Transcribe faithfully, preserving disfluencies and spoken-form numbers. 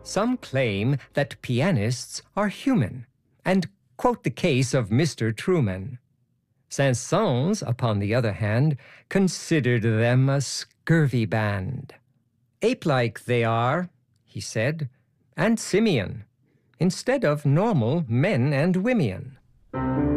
Some claim that pianists are human and quote the case of Mister Truman. Saint-Saëns, upon the other hand, considered them a scurvy band. Ape-like they are, he said, and simian, instead of normal men and women.